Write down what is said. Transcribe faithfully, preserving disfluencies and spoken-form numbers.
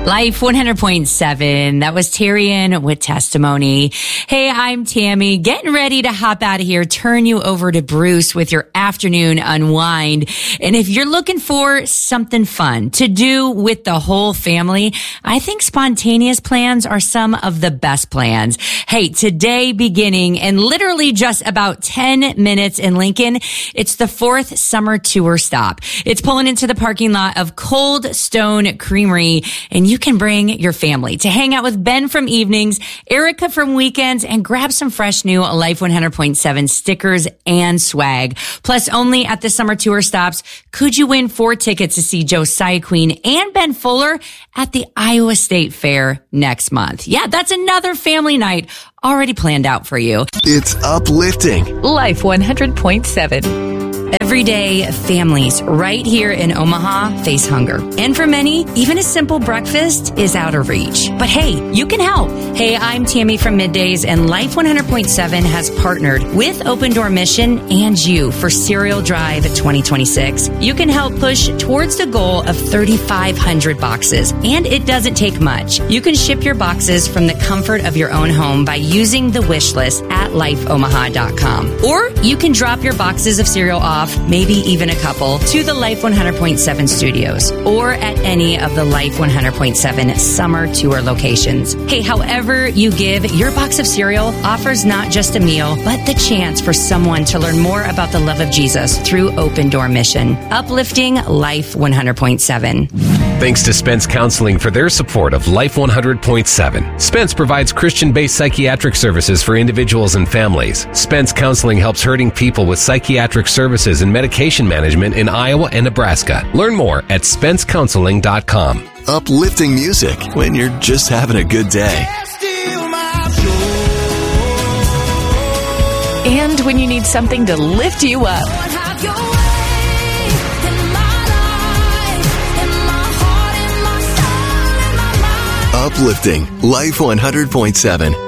Life one hundred point seven. That was Tyrion with Testimony. Hey, I'm Tammy. Getting ready to hop out of here. Turn you over to Bruce with your afternoon unwind. And if you're looking for something fun to do with the whole family, I think spontaneous plans are some of the best plans. Hey, today beginning in literally just about ten minutes in Lincoln, it's the fourth summer tour stop. It's pulling into the parking lot of Cold Stone Creamery, and you can bring your family to hang out with Ben from evenings, Erica from weekends, and grab some fresh new Life one hundred point seven stickers and swag. Plus, only at the summer tour stops could you win four tickets to see Josiah Queen and Ben Fuller at the Iowa State Fair next month. Yeah, that's another family night already planned out for you. It's uplifting. Life one hundred point seven. Everyday families right here in Omaha face hunger. And for many, even a simple breakfast is out of reach. But hey, you can help. Hey, I'm Tammy from Middays, and Life one hundred point seven has partnered with Open Door Mission and you for Cereal Drive twenty twenty-six. You can help push towards the goal of thirty-five hundred boxes, and it doesn't take much. You can ship your boxes from the comfort of your own home by using the wish list at life omaha dot com. Or you can drop your boxes of cereal off, maybe even a couple, to the Life one hundred point seven studios or at any of the Life one hundred point seven summer tour locations. Hey, however you give, your box of cereal offers not just a meal, but the chance for someone to learn more about the love of Jesus through Open Door Mission. Uplifting Life one hundred point seven. Thanks to Spence Counseling for their support of Life one hundred point seven. Spence provides Christian-based psychiatric services for individuals and families. Spence Counseling helps hurting people with psychiatric services and medication management in Iowa and Nebraska. Learn more at spence counseling dot com. Uplifting music when you're just having a good day. And when you need something to lift you up. Uplifting Life one hundred point seven.